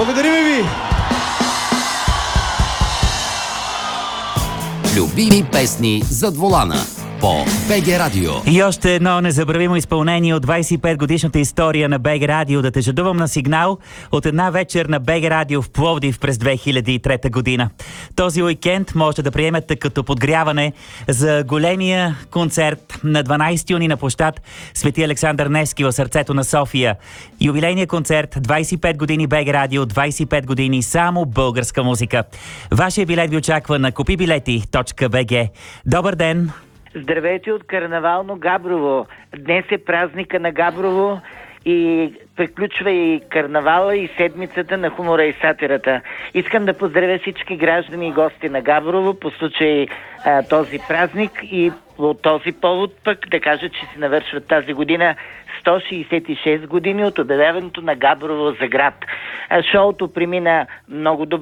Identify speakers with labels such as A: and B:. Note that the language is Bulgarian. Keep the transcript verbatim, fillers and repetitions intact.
A: Благодарим ви!
B: Любими песни зад волана по БГ Радио.
C: И още едно незабравимо изпълнение от двайсет и пет годишната история на БГ Радио. Да те жадувам на сигнал от една вечер на БГ Радио в Пловдив през две хиляди и трета година. Този уикенд може да приемете като подгряване за големия концерт на дванайсети юни на площад Свети Александър Невски в сърцето на София. Юбилейният концерт, двайсет и пет години БГ Радио, двайсет и пет години само българска музика. Вашия билет ви очаква на купи билети точка би джи. Добър ден!
D: Здравейте от Карнавално Габрово. Днес е празника на Габрово и приключва и карнавала, и седмицата на хумора и сатирата. Искам да поздравя всички граждани и гости на Габрово по случай а, този празник и по този повод пък да кажа, че се навършват тази година сто шейсет и шест години от обявяването на Габрово за град. А, шоуто премина много добре.